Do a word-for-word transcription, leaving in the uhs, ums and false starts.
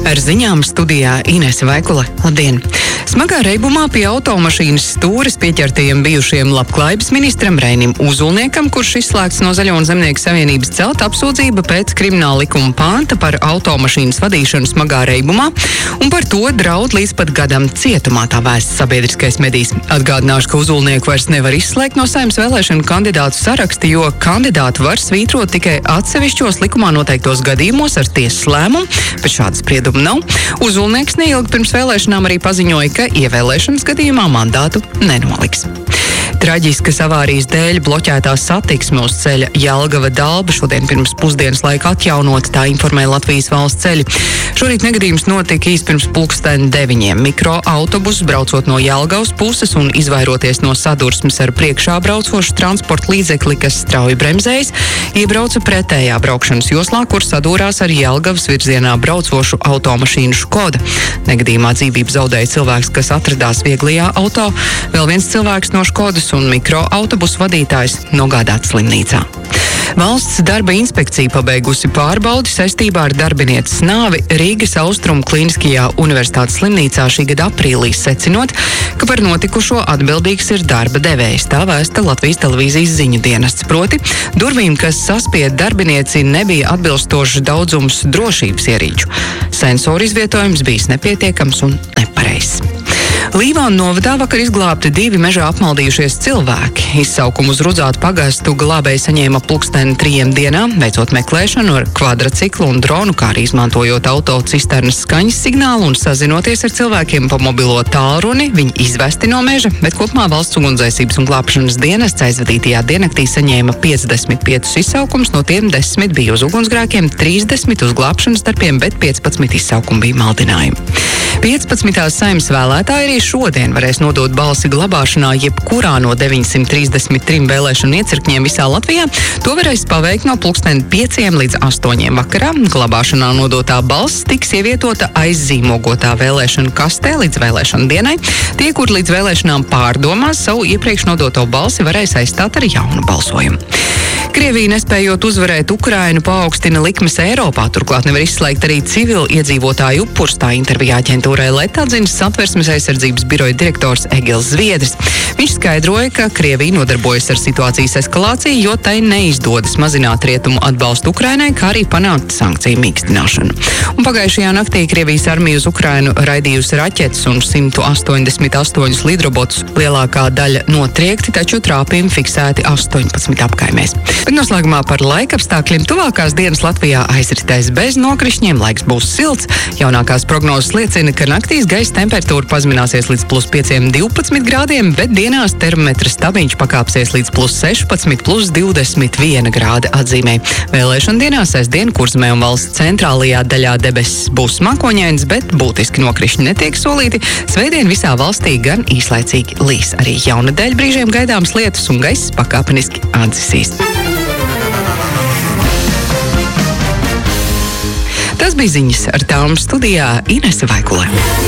Ar ziņām studijā Inese Vaikule. Labdien! Smagā reibumā pie automašīnas stūres pieķertajiem bijušajiem labklājības ministram Reinim Uzulniekam, kurš izslēgts no Zaļo un Zemnieku savienības celta apsūdzība pēc krimināla likuma panta par automašīnas vadīšanu smagā reibumā, un par to draud līdz pat gadam cietumā, tā vēsta sabiedriskais medijs. Atgādināšu, ka Uzulnieku vairs nevar izslēgt no Saeimas vēlēšanu kandidātu saraksta, jo kandidātu var svītrot tikai atsevišķos likumā noteiktos gadījumos ar tiesas lēmumu, bet šāda sprieduma nav. Uzulnieks neilgi pirms vēlēšanām arī paziņoja, ka ievēlēšanas gadījumā mandātu nenoliks. Traģiskas avārijas dēļ bloķētā satiksme uz ceļa Jelgava-Dalba šodien pirms pusdienas laika atjaunot, tā informēja Latvijas valsts ceļi. Šorīt negadījums notika īsti pirms pulksten deviņiem. Mikroautobuss braucot no Jelgavas puses un izvairoties no sadursmes ar priekšā braucošu transporta līdzekli, kas strauji bremzējas, iebrauca pretējā braukšanas joslā, kur sadūrās ar Jelgavas virzienā braucošu automašīnu Škoda. Negadījumā dzīvību zaudēja cilvēks, kas atradās vieglajā auto, vēl viens cilvēks no Škodas un mikroautobusu vadītājs nogādāts slimnīcā. Valsts darba inspekcija pabeigusi pārbaudi saistībā ar darbinieces nāvi Rīgas Austrumu Kliniskajā universitātes slimnīcā šī gada aprīlī, secinot, ka par notikušo atbildīgs ir darba devējs, tā vēsta Latvijas televīzijas ziņu dienests. Proti, durvīm, kas saspied darbinieci, nebija atbilstošs daudzums drošības ierīču. Sensoru izvietojums bijis nepietiekams un nepareizs. Līvānu novadā vakar izglābti divi mežā apmaldījušies cilvēki. Izsaukumu uz Rudzātu pagastu glābēji saņēma pulksteni trījiem dienā, veicot meklēšanu ar kvadriciklu un dronu, kā arī izmantojot auto cisternas skaņas signālu un sazinoties ar cilvēkiem pa mobilo tālruni. Viņi izvesti no meža, bet kopumā valsts ugunsdzēsības un glābšanas dienests aizvadītajā diennaktī saņēma piecdesmit piecus izsaukumus, no tiem desmit bija uz ugunsgrēkiem, trīsdesmit uz glābšanas darbiem, bet piecpadsmit izsaukumi bija maldinājumi. piecpadsmitās Saeimas vēlētāji arī šodien varēs nodot balsi glabāšanā jebkurā no deviņsimt trīsdesmit trim vēlēšanu iecirkņiem visā Latvijā. To varēs paveikt no pulksten pieciem līdz astoņiem vakarā. Glabāšanā nodotā balss tiks ievietota aizzīmogotā vēlēšanu kastē līdz vēlēšanu dienai. Tie, kur līdz vēlēšanām pārdomās, savu iepriekš nodoto balsi varēs aizstāt ar jaunu balsojumu. Krievija, nespējot uzvarēt Ukrainu, paaugstina likmes Eiropā, turklāt nevar izslēgt arī civili iedzīvotāju upurs, tā intervijā aģentūrai Leta atzinis Satversmes aizsardzības biroja direktors Egils Zviedris. Viņš skaidroja, ka Krievija nodarbojas ar situācijas eskalāciju, jo tai neizdodas mazināt rietumu atbalstu Ukrainai, kā arī panākt sankciju mīkstināšanu. Un pagājušajā naktī Krievijas armija uz Ukrainu raidījusi raķetes un simt astoņdesmit astoņus lidrobotus. Lielākā daļa notriekti, taču trāpījumi fiksēti astoņpadsmit apkaimēs. Bet noslēgumā par laikapstākļiem. Tuvākās dienas Latvijā aizritēs bez nokrišņiem, laiks būs silts. Jaunākās prognozes liecina, ka naktīs gaisa temperatūra pazemināsies līdz plus pieciem divpadsmit grādiem, bet dienās termometra stabiņš pakāpsies līdz plus sešpadsmit, plus divdesmit viena grāda atzīmē. Vēlēšana dienā sestdien Kurzemē un valsts centrālajā daļā debesis būs mākoņains, bet būtiski nokrišņi netiek solīti. Svētdien visā valstī gan īslaicīgi līs. Arī jaunadēļ brīžiem gaidāms lietus un gaiss pakāpeniski atdzisīs. Tas bija ziņas, ar tām studijā Inese Vaikule.